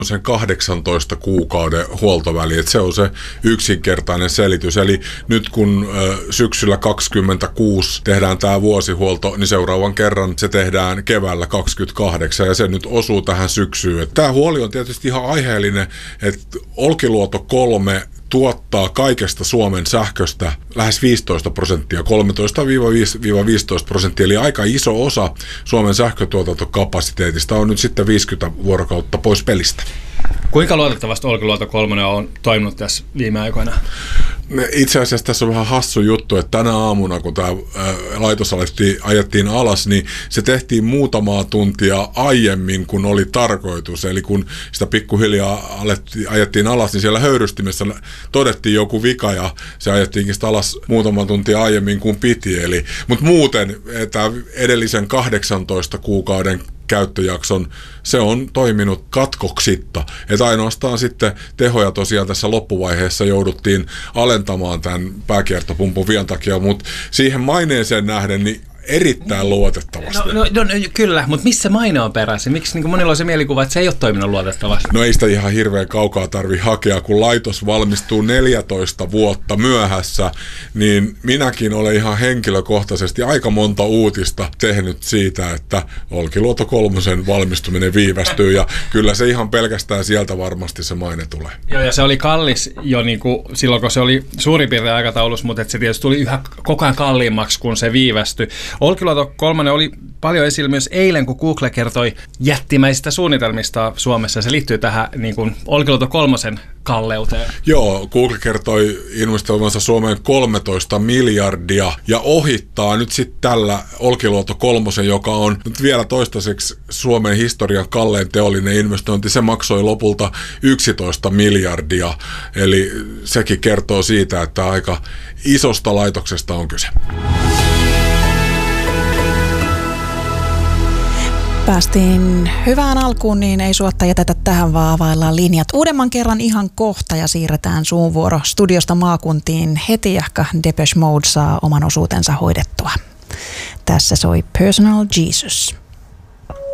sen 18 kuukauden huoltoväli, että se on se yksinkertainen selitys. Eli nyt kun syksyllä 2026 tehdään tämä vuosihuolto, niin seuraavan kerran se tehdään keväällä 2028 ja se nyt osuu tähän syksyyn. Tämä huoli on tietysti ihan aiheellinen, että Olkiluoto 3 tuottaa kaikesta Suomen sähköstä lähes 15%, 13-15%, eli aika iso osa Suomen sähkötuotantokapasiteetista on nyt sitten 50 vuorokautta pois pelistä. Kuinka luotettavasti Olkiluoto 3 on toiminut tässä viime aikoina? Itse asiassa tässä on vähän hassu juttu, että tänä aamuna, kun tämä laitos ajettiin alas, niin se tehtiin muutamaa tuntia aiemmin kuin oli tarkoitus. Eli kun sitä pikkuhiljaa ajettiin alas, niin siellä höyrystimessä todettiin joku vika ja se ajettiinkin sitä alas muutama tuntia aiemmin kuin piti. Mutta muuten tämä edellisen 18 kuukauden käyttöjakson, se on toiminut katkoksitta. Että ainoastaan sitten tehoja tosiaan tässä loppuvaiheessa jouduttiin alentamaan tämän pääkiertopumpun vian takia, mutta siihen maineeseen nähden niin erittäin luotettavasti. No, kyllä, mutta missä maine on perässä? Miksi niin monilla on se mielikuva, että se ei ole toiminut luotettavasti? No ei sitä ihan hirveän kaukaa tarvitse hakea, kun laitos valmistuu 14 vuotta myöhässä, niin minäkin olen ihan henkilökohtaisesti aika monta uutista tehnyt siitä, että Olkiluoto 3 valmistuminen viivästyy, ja kyllä se ihan pelkästään sieltä varmasti se maine tulee. Joo, ja se oli kallis jo niin kuin silloin, kun se oli suurin piirtein aikataulussa, mutta se tietysti tuli yhä koko ajan kalliimmaksi, kun se viivästyi. Olkiluoto 3 oli paljon esillä myös eilen, kun Google kertoi jättimäisistä suunnitelmista Suomessa. Se liittyy tähän niin kuin Olkiluoto 3 kalleuteen. Joo, Google kertoi investoivansa Suomeen 13 miljardia ja ohittaa nyt sitten tällä Olkiluoto 3, joka on nyt vielä toistaiseksi Suomen historian kallein teollinen investointi. Se maksoi lopulta 11 miljardia, eli sekin kertoo siitä, että aika isosta laitoksesta on kyse. Päästiin hyvään alkuun, niin ei suotta jätetä tähän, vaan availlaan linjat uudemman kerran ihan kohta ja siirretään suun vuoro studiosta maakuntiin heti, jahka Depeche Mode saa oman osuutensa hoidettua. Tässä soi Personal Jesus.